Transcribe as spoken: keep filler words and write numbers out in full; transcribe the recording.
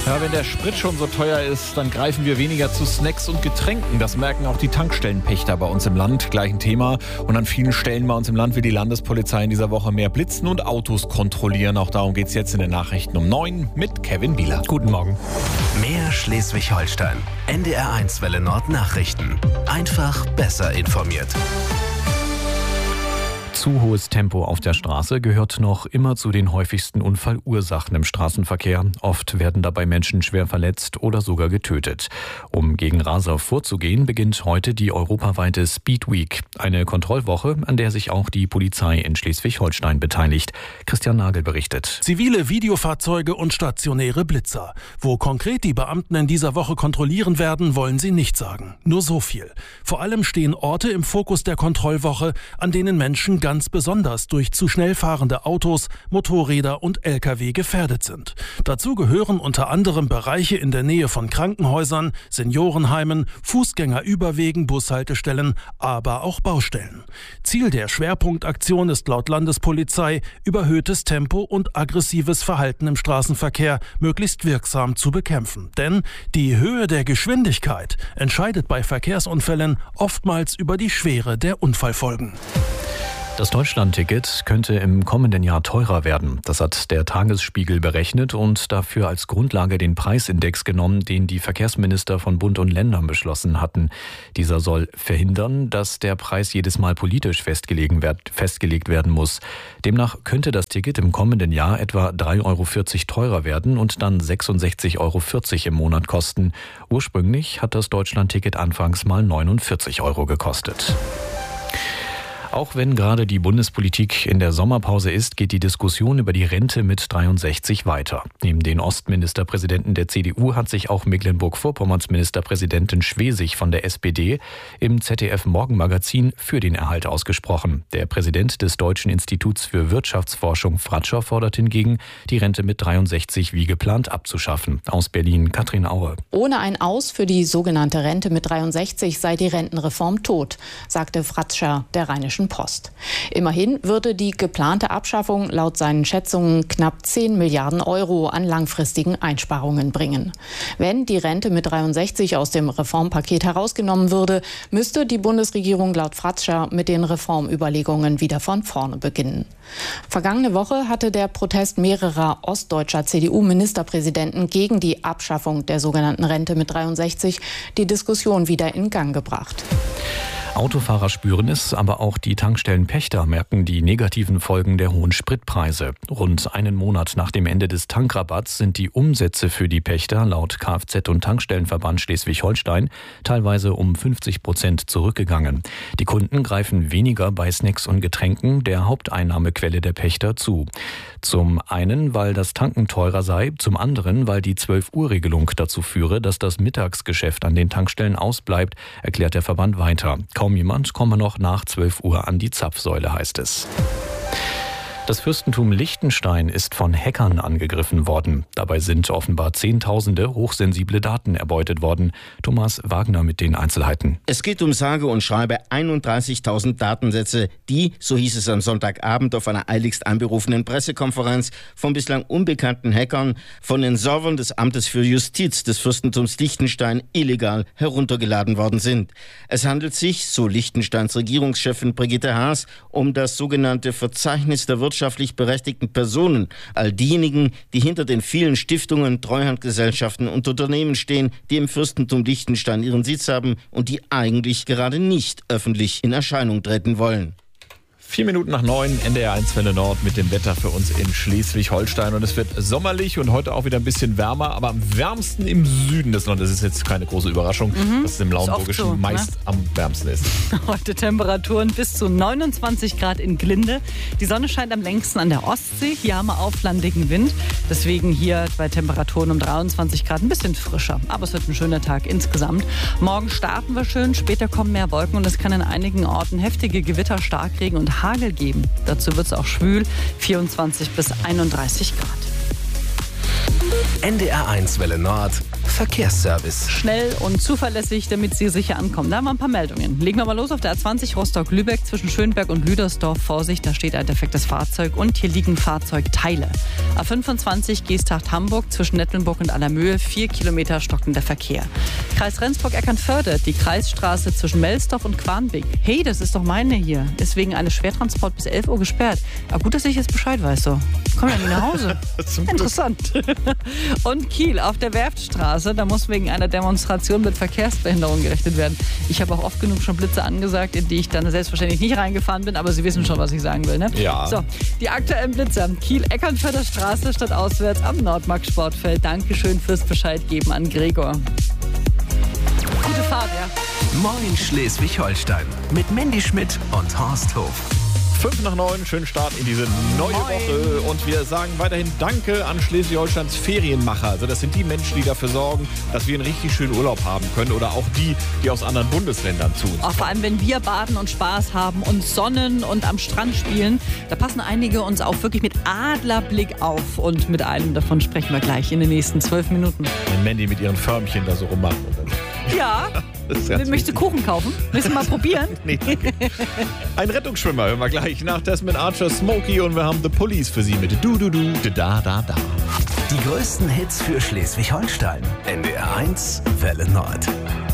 Ja, wenn der Sprit schon so teuer ist, dann greifen wir weniger zu Snacks und Getränken. Das merken auch die Tankstellenpächter bei uns im Land. Gleichen Thema. Und an vielen Stellen bei uns im Land will die Landespolizei in dieser Woche mehr blitzen und Autos kontrollieren. Auch darum geht es jetzt in den Nachrichten um neun mit Kevin Bieler. Guten Morgen. Mehr Schleswig-Holstein. N D R eins Welle Nord Nachrichten. Einfach besser informiert. Zu hohes Tempo auf der Straße gehört noch immer zu den häufigsten Unfallursachen im Straßenverkehr. Oft werden dabei Menschen schwer verletzt oder sogar getötet. Um gegen Raser vorzugehen, beginnt heute die europaweite Speed Week. Eine Kontrollwoche, an der sich auch die Polizei in Schleswig-Holstein beteiligt. Christian Nagel berichtet. Zivile Videofahrzeuge und stationäre Blitzer. Wo konkret die Beamten in dieser Woche kontrollieren werden, wollen sie nicht sagen. Nur so viel. Vor allem stehen Orte im Fokus der Kontrollwoche, an denen Menschen ganz besonders durch zu schnell fahrende Autos, Motorräder und L K W gefährdet sind. Dazu gehören unter anderem Bereiche in der Nähe von Krankenhäusern, Seniorenheimen, Fußgängerüberwegen, Bushaltestellen, aber auch Baustellen. Ziel der Schwerpunktaktion ist laut Landespolizei, überhöhtes Tempo und aggressives Verhalten im Straßenverkehr möglichst wirksam zu bekämpfen. Denn die Höhe der Geschwindigkeit entscheidet bei Verkehrsunfällen oftmals über die Schwere der Unfallfolgen. Das Deutschlandticket könnte im kommenden Jahr teurer werden. Das hat der Tagesspiegel berechnet und dafür als Grundlage den Preisindex genommen, den die Verkehrsminister von Bund und Ländern beschlossen hatten. Dieser soll verhindern, dass der Preis jedes Mal politisch festgelegt werden muss. Demnach könnte das Ticket im kommenden Jahr etwa drei Euro vierzig teurer werden und dann sechsundsechzig Euro vierzig im Monat kosten. Ursprünglich hat das Deutschlandticket anfangs mal neunundvierzig Euro gekostet. Auch wenn gerade die Bundespolitik in der Sommerpause ist, geht die Diskussion über die Rente mit dreiundsechzig weiter. Neben den Ostministerpräsidenten der C D U hat sich auch Mecklenburg-Vorpommerns Ministerpräsidentin Schwesig von der S P D im Z D F-Morgenmagazin für den Erhalt ausgesprochen. Der Präsident des Deutschen Instituts für Wirtschaftsforschung Fratscher fordert hingegen, die Rente mit dreiundsechzig wie geplant abzuschaffen. Aus Berlin Katrin Aue. Ohne ein Aus für die sogenannte Rente mit dreiundsechzig sei die Rentenreform tot, sagte Fratscher der Rheinischen Post. Immerhin würde die geplante Abschaffung laut seinen Schätzungen knapp zehn Milliarden Euro an langfristigen Einsparungen bringen. Wenn die Rente mit dreiundsechzig aus dem Reformpaket herausgenommen würde, müsste die Bundesregierung laut Fratscher mit den Reformüberlegungen wieder von vorne beginnen. Vergangene Woche hatte der Protest mehrerer ostdeutscher C D U-Ministerpräsidenten gegen die Abschaffung der sogenannten Rente mit dreiundsechzig die Diskussion wieder in Gang gebracht. Autofahrer spüren es, aber auch die Tankstellenpächter merken die negativen Folgen der hohen Spritpreise. Rund einen Monat nach dem Ende des Tankrabatts sind die Umsätze für die Pächter laut Kfz- und Tankstellenverband Schleswig-Holstein teilweise um fünfzig Prozent zurückgegangen. Die Kunden greifen weniger bei Snacks und Getränken, der Haupteinnahmequelle der Pächter, zu. Zum einen, weil das Tanken teurer sei, zum anderen, weil die zwölf-Uhr-Regelung dazu führe, dass das Mittagsgeschäft an den Tankstellen ausbleibt, erklärt der Verband weiter. Kaum jemand komme noch nach zwölf Uhr an die Zapfsäule, heißt es. Das Fürstentum Liechtenstein ist von Hackern angegriffen worden. Dabei sind offenbar Zehntausende hochsensible Daten erbeutet worden. Thomas Wagner mit den Einzelheiten. Es geht um sage und schreibe einunddreißigtausend Datensätze, die, so hieß es am Sonntagabend auf einer eiligst einberufenen Pressekonferenz, von bislang unbekannten Hackern von den Servern des Amtes für Justiz des Fürstentums Liechtenstein illegal heruntergeladen worden sind. Es handelt sich, so Liechtensteins Regierungschefin Brigitte Haas, um das sogenannte Verzeichnis der Wirtschaft wirtschaftlich berechtigten Personen, all diejenigen, die hinter den vielen Stiftungen, Treuhandgesellschaften und Unternehmen stehen, die im Fürstentum Liechtenstein ihren Sitz haben und die eigentlich gerade nicht öffentlich in Erscheinung treten wollen. Vier Minuten nach neun, N D R eins Welle Nord mit dem Wetter für uns in Schleswig-Holstein. Und es wird sommerlich und heute auch wieder ein bisschen wärmer, aber am wärmsten im Süden des Landes. Das ist jetzt keine große Überraschung, mhm. dass es im Lauenburgischen so, meist ne? am wärmsten ist. Heute Temperaturen bis zu neunundzwanzig Grad in Glinde. Die Sonne scheint am längsten an der Ostsee. Hier haben wir auflandigen Wind. Deswegen hier bei Temperaturen um dreiundzwanzig Grad ein bisschen frischer. Aber es wird ein schöner Tag insgesamt. Morgen starten wir schön, später kommen mehr Wolken und es kann in einigen Orten heftige Gewitter, Starkregen und Hagel geben. Dazu wird es auch schwül, vierundzwanzig bis einunddreißig Grad. N D R eins Welle Nord Verkehrsservice. Schnell und zuverlässig, damit Sie sicher ankommen. Da haben wir ein paar Meldungen. Legen wir mal los auf der A zwanzig Rostock-Lübeck zwischen Schönberg und Lüdersdorf. Vorsicht, da steht ein defektes Fahrzeug und hier liegen Fahrzeugteile. A fünfundzwanzig Geesthacht-Hamburg zwischen Nettlenburg und Allermöhe. Vier Kilometer stockender Verkehr. Kreis Rendsburg-Eckernförde, die Kreisstraße zwischen Melsdorf und Quanbeck. Hey, das ist doch meine hier. Ist wegen eines Schwertransport bis elf Uhr gesperrt. Aber gut, dass ich jetzt Bescheid weiß. So. Komm ja nicht nach Hause. Interessant. Und Kiel auf der Werftstraße, da muss wegen einer Demonstration mit Verkehrsbehinderung gerechnet werden. Ich habe auch oft genug schon Blitze angesagt, in die ich dann selbstverständlich nicht reingefahren bin, aber Sie wissen schon, was ich sagen will, ne? Ja. So, die aktuellen Blitzer. Kiel-Eckernförder Straße statt auswärts am Nordmark-Sportfeld. Dankeschön fürs Bescheid geben an Gregor. Gute Fahrt, ja. Moin Schleswig-Holstein mit Mandy Schmidt und Horst Hof. Fünf nach neun, schönen Start in diese neue Moin. Woche. Und wir sagen weiterhin Danke an Schleswig-Holsteins Ferienmacher. Also das sind die Menschen, die dafür sorgen, dass wir einen richtig schönen Urlaub haben können. Oder auch die, die aus anderen Bundesländern zu uns Auch vor allem, wenn wir baden und Spaß haben und sonnen und am Strand spielen, da passen einige uns auch wirklich mit Adlerblick auf. Und mit einem davon sprechen wir gleich in den nächsten zwölf Minuten. Wenn Mandy mit ihren Förmchen da so rummacht. Ja, möchtest du Kuchen kaufen? Willst du mal probieren? Nee, danke. Ein Rettungsschwimmer hören wir gleich nach Desmond Archer, Smokey, und wir haben The Police für Sie mit Du Du Du Da Da Da. Die größten Hits für Schleswig-Holstein. N D R eins Welle Nord.